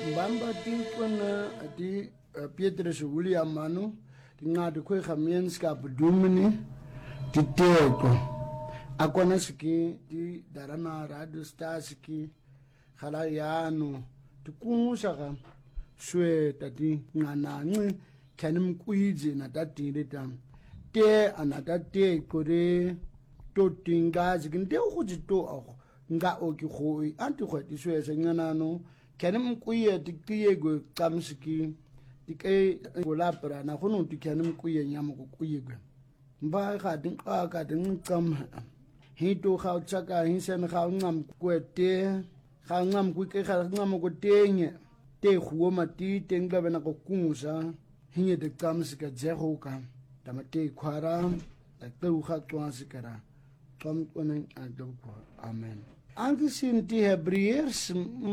Bamba tinkwana ati Petrus William Manu tingadi kwe gemeenskap dominee ti teko akwana siki ti darana radio stasiki khala yano tikusaka swe tati ngananci kanim kuiji na tati leta te anata te kore to tingazi kinte ukuji to nga oki khoi anti khoti swe senyanano kanim kuye tikiye go kamsiki dike golapra na khono dikanim kuye nyamo kuye gwe mba ga din kam hito ga tsaka hinsen ga ngam kwete ga ngam kuke ga ngam ko tenye te khuo mati tengla bena ko kungusa hinye de kamsika jeho ka tamate khwara taktu ga twansikara tom konen adoko amen. Aangezien die Hebreërs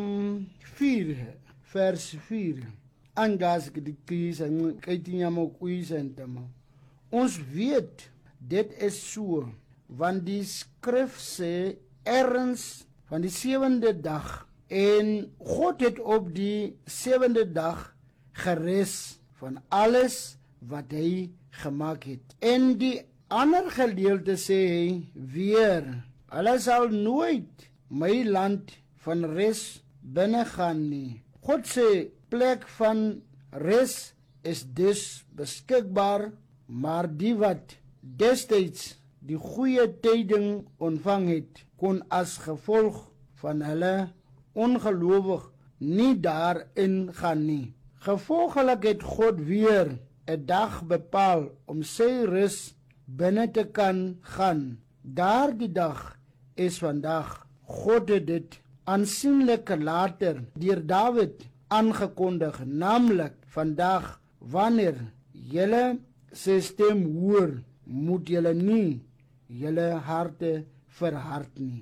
4 vers 4 aangas ik die kies en kyk jy maar kuis en tema. Ons weet dit is so want die skrif sê erns van die 7de dag en God het op die 7de dag geres van alles wat hy gemaak het. En die ander gedeelte sê weer hulle sal nooit my land van res binne gaan nie. God sê plek van res is dus beskikbaar, maar die wat destyds die goeie tyding ontvang het, kon as gevolg van hulle ongelowig nie daarin gaan nie. Gevolglik het God weer 'n dag bepaal om sy res binne te kan gaan. Daardie dag is vandag. God het dit aansienlik later deur Dawid aangekondig, naamlik vandag wanneer julle sy stem hoor, moet julle nie julle harte verhard nie.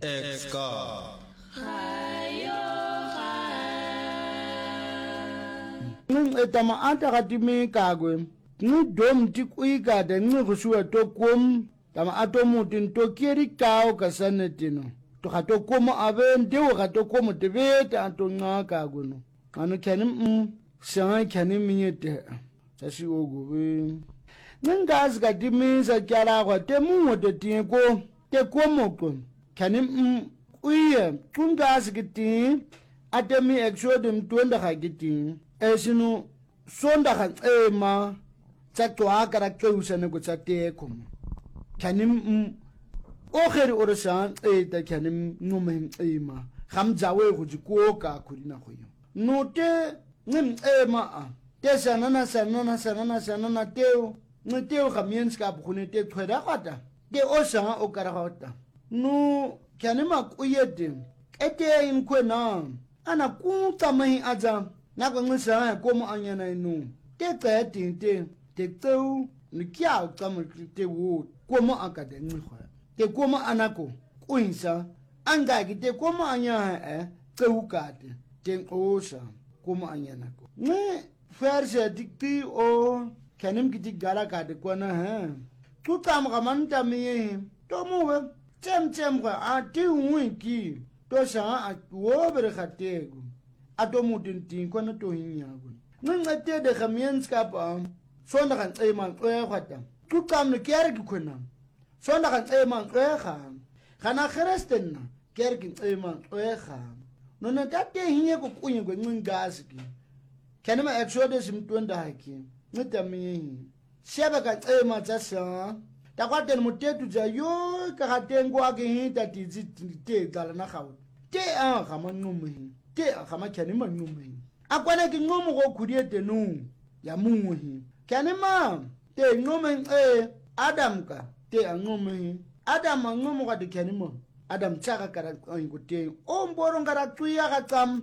Etama anta katime kagwe ni dom tikuika de ni kusua tokum tama atomutin tokieri kao kasanetino to gato komo aben de gato komo te beta antonga kagono anu kanim sa kanim miete tasi ogobe ngas ga dimisa kyala kwa te mu de tinko te komo ko kanim uye kungas giti atemi exodum twenda giti esinu sonda ga ema tsatwa kara keusane ko tsateko kanim Oger orasan ta kanim ngomem ema khamjawe go jikoka khurina khoyo note ngem ema te sanana teo ngteo gemeenskap khone te khweda gata te osa o karagata no kanima kuyete ete imkhona ana ku tsamai aja na go ngisa ko mo anyana inu te qetinte te tseu ni kya tsamu te wo ko mo akade ngkhwa te koma anako kuinsa angaki te koma anya tsukate te osa koma anya nako ne verse dikti o kanim kiti gala kade kona tutam gamanta mi to muwe tem ga ati winki to sa atwo ber khatego atomutin tin kona to hinyago ngate de gemeenskap sonda kan ema khata tutam ne kerk kona sonda kan ema kwekha kana Christen kerkin ema kwekha nona tate hinye ko kunye ko ngingaski kanima exodus mtwenda haki ngitamiyi sheba kan ema tsasa takwaten mutetu ja yo ka hatengo ake hita tizi te dala na khawo te khama numuhi te khama kanima numuhi akwana ki ngomo ko khuriete nu ya munguhi kanima te ngomen Adam ka te angome Adam angomo ka dikanimo Adam tsaka kara ngute omboro ngara tuya ka tsam